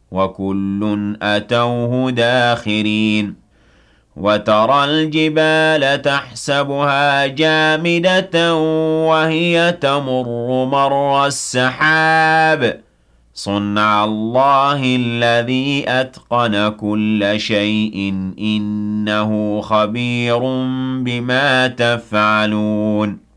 وكل أتوه داخرين وترى الجبال تحسبها جامدة وهي تمر مر السحاب صنع الله الذي أتقن كل شيء إنه خبير بما تفعلون